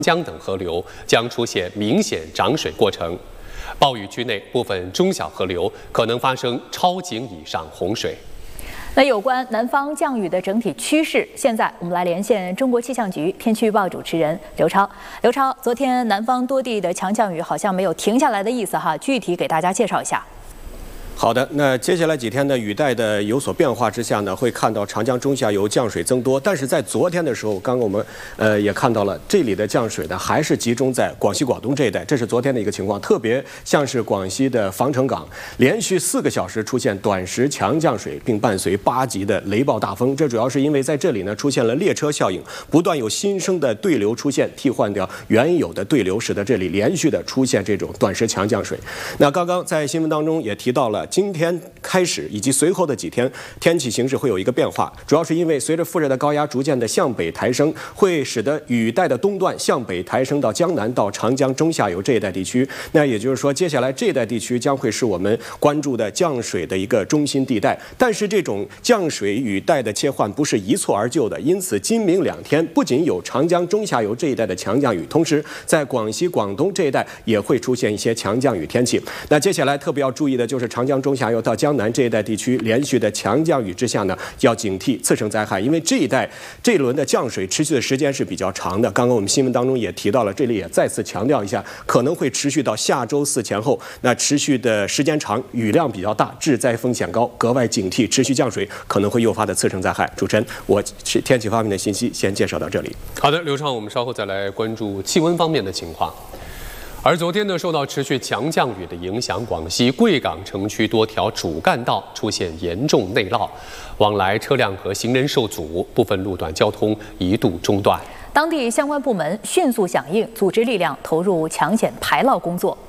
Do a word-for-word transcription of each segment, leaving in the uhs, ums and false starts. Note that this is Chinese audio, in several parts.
江等河流将出现明显涨水过程，暴雨区内部分中小河流可能发生超警以上洪水。 那有关南方降雨的整体趋势，现在我们来连线中国气象局天气预报主持人刘超。刘超，昨天南方多地的强降雨好像没有停下来的意思哈，具体给大家介绍一下。 好的，那接下来几天呢，雨带的有所变化之下呢，会看到长江中下游降水增多。但是在昨天的时候，刚刚我们呃也看到了，这里的降水呢还是集中在广西、广东这一带，这是昨天的一个情况。特别像是广西的防城港，连续四个小时出现短时强降水，并伴随八级的雷暴大风。这主要是因为在这里呢出现了列车效应，不断有新生的对流出现，替换掉原有的对流，使得这里连续的出现这种短时强降水。那刚刚在新闻当中也提到了。今天开始以及随后的几天，天气形势会有一个变化，主要是因为随着副热带高压逐渐的向北抬升，会使得雨带的东段向北抬升到江南到长江中下游这一带地区。那也就是说，接下来这一带地区将会是我们关注的降水的一个中心地带。但是这种降水雨带的切换不是一蹴而就的，因此今明两天不仅有长江中下游这一带的强降雨，同时在广西、广东这一带也会出现一些强降雨天气。那接下来特别要注意的就是长江中下游到江南这一带地区连续的强降雨之下呢，要警惕次生灾害，因为这一带这一轮的降水持续的时间是比较长的。刚刚我们新闻当中也提到了，这里也再次强调一下，可能会持续到下周四前后，那持续的时间长，雨量比较大，致灾风险高，格外警惕持续降水可能会诱发的次生灾害。主持人，我是天气方面的信息先介绍到这里。 好的，刘畅，我们稍后再来关注气温方面的情况。而昨天呢，受到持续强降雨的影响，广西贵港城区多条主干道出现严重内涝，往来车辆和行人受阻，部分路段交通一度中断。 当地相关部门迅速响应，组织力量投入抢险排涝工作。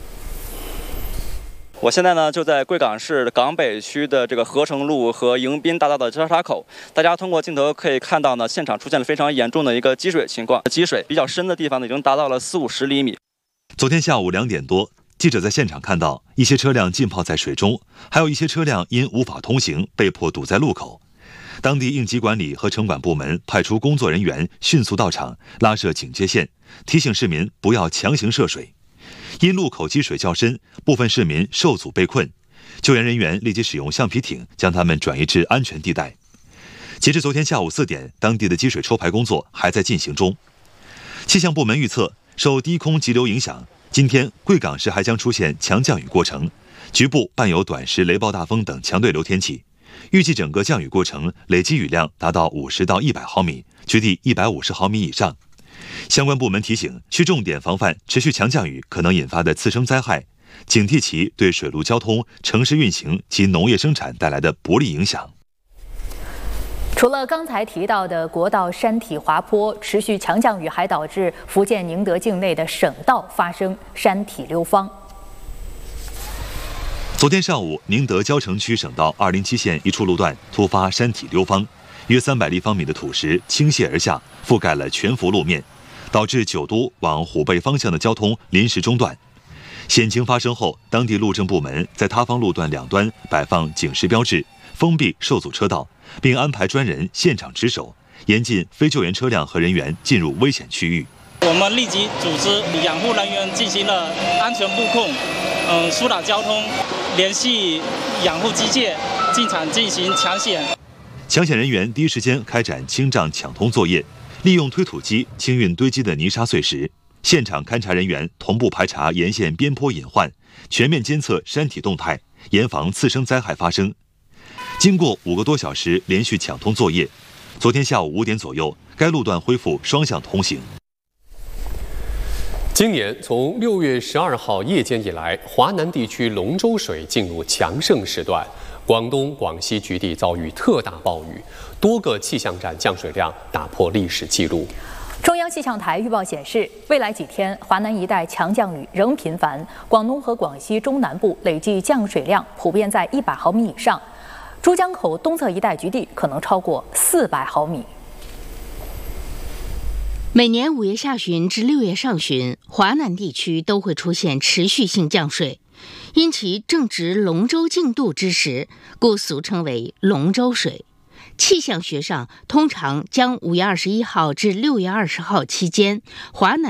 我现在呢就在贵港市港北区的这个合成路和迎宾大道的交叉口，大家通过镜头可以看到呢，现场出现了非常严重的一个积水情况，积水比较深的地方呢已经达到了四五十厘米。 昨天下午两点多，记者在现场看到一些车辆浸泡在水中，还有一些车辆因无法通行被迫堵在路口。当地应急管理和城管部门派出工作人员迅速到场，拉设警戒线，提醒市民不要强行涉水。因路口积水较深，部分市民受阻被困，救援人员立即使用橡皮艇将他们转移至安全地带。截至昨天下午四点，当地的积水抽排工作还在进行中。气象部门预测，受低空急流影响，今天贵港市还将出现强降雨过程，局部伴有短时雷暴大风等强对流天气。预计整个降雨过程累计雨量达到五十到一百毫米，局地一百五十毫米以上。相关部门提醒，需重点防范持续强降雨可能引发的次生灾害，警惕其对水陆交通、城市运行及农业生产带来的不利影响。 除了刚才提到的国道山体滑坡，持续强降雨还导致福建宁德境内的省道发生山体溜方。 昨天上午，宁德蕉城区省道二零七线一处路段突发山体溜方，约三百立方米的土石倾泻而下，覆盖了全幅路面，导致九都往虎背方向的交通临时中断。险情发生后，当地路政部门在他方路段两端摆放警示标志，封闭受阻车道，并安排专人现场值守，严禁非救援车辆和人员进入危险区域。 我们立即组织养护人员进行了安全布控，嗯，疏导交通，联系养护机械进场进行抢险。 抢险人员第一时间开展清障抢通作业，利用推土机清运堆积的泥沙碎石。现场勘查人员同步排查沿线边坡隐患，全面监测山体动态，严防次生灾害发生。经过五个多小时连续抢通作业，昨天下午五点左右，该路段恢复双向通行。 今年从六月十二号夜间以来，华南地区龙舟水进入强盛时段，广东、广西局地遭遇特大暴雨，多个气象站降水量打破历史记录。 中央气象台预报显示，未来几天华南一带强降雨仍频繁，广东和广西中南部累计降水量普遍在一百毫米以上，珠江口东侧一带局地可能超过四百毫米。 每年五月下旬至六月上旬，华南地区都会出现持续性降水，因其正值龙舟竞渡之时，故俗称为龙舟水。气象学上通常将五月二十一号至六月二十号期间华南